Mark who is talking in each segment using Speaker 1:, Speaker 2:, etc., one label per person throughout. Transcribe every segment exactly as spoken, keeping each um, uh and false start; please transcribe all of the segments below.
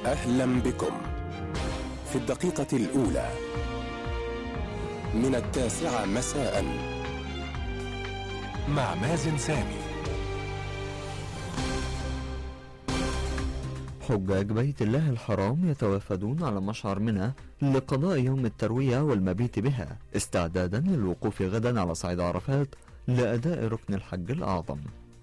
Speaker 1: أهلا بكم في الدقيقة الأولى من التاسعة مساء مع مازن سامي.
Speaker 2: حجاج بيت الله الحرام يتوافدون على مشعر منى لقضاء يوم التروية والمبيت بها استعدادا للوقوف غدا على صعيد عرفات لأداء ركن الحج الأعظم.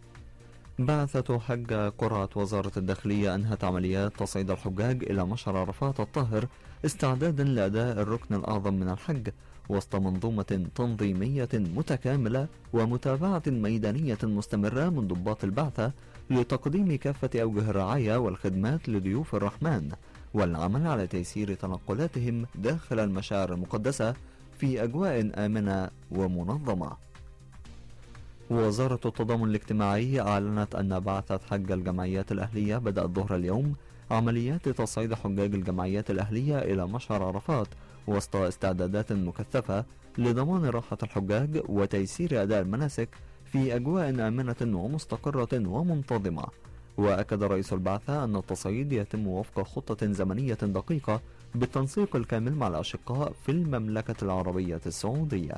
Speaker 2: بعثة حج قرعة وزارة الداخلية أنهت عمليات تصعيد الحجاج إلى مشعر عرفات الطاهر استعدادا لأداء الركن الأعظم من الحج وسط منظومة تنظيمية متكاملة ومتابعة ميدانية مستمرة من ضباط البعثة لتقديم كافة أوجه الرعاية والخدمات لضيوف الرحمن والعمل على تيسير تنقلاتهم داخل المشاعر المقدسة في أجواء آمنة ومنظمة. وزارة التضامن الاجتماعي أعلنت أن بعثة حج الجمعيات الأهلية بدأت ظهر اليوم عمليات تصعيد حجاج الجمعيات الأهلية إلى مشعر عرفات وسط استعدادات مكثفة لضمان راحة الحجاج وتيسير أداء المناسك في أجواء آمنة ومستقرة ومنتظمة. وأكد رئيس البعثة أن التصعيد يتم وفق خطة زمنية دقيقة بالتنسيق الكامل مع الأشقاء في المملكة العربية السعودية.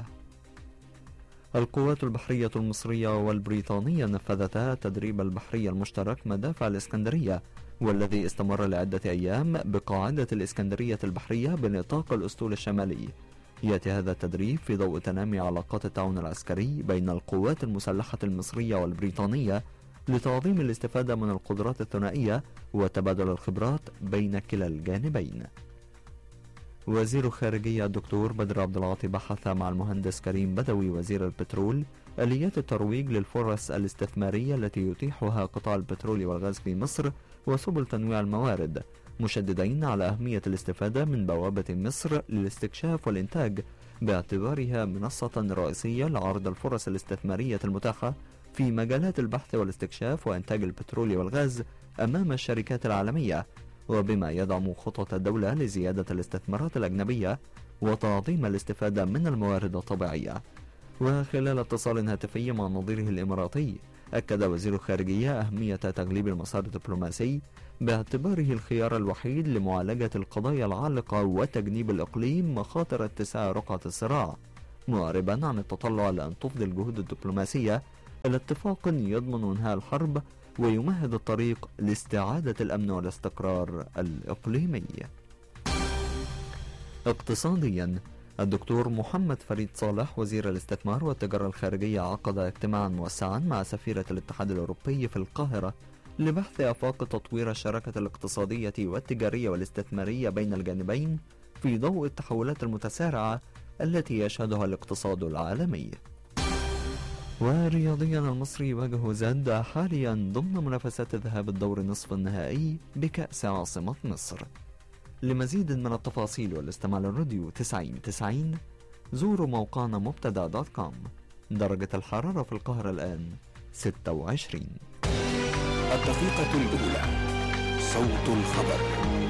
Speaker 2: القوات البحرية المصرية والبريطانية نفذتا التدريب البحري المشترك مدافع الإسكندرية والذي استمر لعدة أيام بقاعدة الإسكندرية البحرية بنطاق الأسطول الشمالي. يأتي هذا التدريب في ضوء تنامي علاقات التعاون العسكري بين القوات المسلحة المصرية والبريطانية لتعظيم الاستفادة من القدرات الثنائية وتبادل الخبرات بين كلا الجانبين. وزير الخارجية الدكتور بدر عبد العاطي بحث مع المهندس كريم بدوي وزير البترول آليات الترويج للفرص الاستثمارية التي يتيحها قطاع البترول والغاز في مصر وسبل تنويع الموارد، مشددين على أهمية الاستفادة من بوابة مصر للاستكشاف والإنتاج باعتبارها منصة رئيسية لعرض الفرص الاستثمارية المتاحة في مجالات البحث والاستكشاف وإنتاج البترول والغاز أمام الشركات العالمية، وبما يدعم خطط الدولة لزيادة الاستثمارات الأجنبية وتعظيم الاستفادة من الموارد الطبيعية. وخلال اتصال هاتفي مع نظيره الإماراتي أكد وزير الخارجية أهمية تغليب المسار الدبلوماسي باعتباره الخيار الوحيد لمعالجة القضايا العالقة وتجنيب الإقليم مخاطر اتساع رقعة الصراع، معربا عن التطلع لأن تفضي الجهود الدبلوماسية إلى اتفاق يضمن إنهاء الحرب ويمهد الطريق لاستعادة الأمن والاستقرار الإقليمي. اقتصاديا، الدكتور محمد فريد صالح وزير الاستثمار والتجارة الخارجية عقد اجتماعا موسعا مع سفيرة الاتحاد الأوروبي في القاهرة لبحث آفاق تطوير الشراكة الاقتصادية والتجارية والاستثمارية بين الجانبين في ضوء التحولات المتسارعة التي يشهدها الاقتصاد العالمي. ورياضيا، المصري يواجه زد حاليا ضمن منافسات ذهاب الدور نصف النهائي بكأس عاصمة مصر. لمزيد من التفاصيل والاستماع للراديو تسعين تسعين زوروا موقعنا مبتدأ دوت كوم. درجة الحرارة في القاهرة الآن ستة وعشرين.
Speaker 1: الدقيقة الأولى، صوت الخبر.